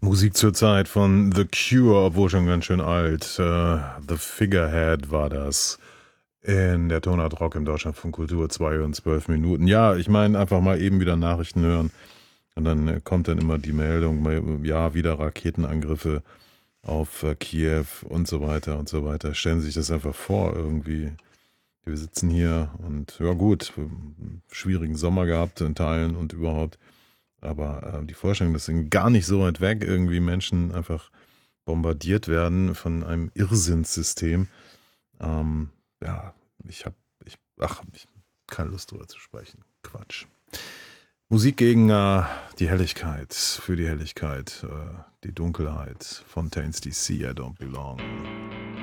Musik zur Zeit von The Cure, obwohl schon ganz schön alt. The Figurehead war das. In der Tonart Rock im Deutschlandfunk Kultur 2 und 12 Minuten. Ja, ich meine, einfach mal eben wieder Nachrichten hören. Und dann kommt dann immer die Meldung, ja, wieder Raketenangriffe auf Kiew und so weiter und so weiter. Stellen Sie sich das einfach vor, irgendwie. Wir sitzen hier und ja gut, schwierigen Sommer gehabt in Teilen und überhaupt. Aber die Vorstellung, dass gar nicht so weit weg irgendwie Menschen einfach bombardiert werden von einem Irrsinnssystem. Ja, ich habe keine Lust drüber zu sprechen. Quatsch. Musik gegen die Helligkeit, für die Helligkeit, die Dunkelheit. Fontaines DC, I Don't Belong.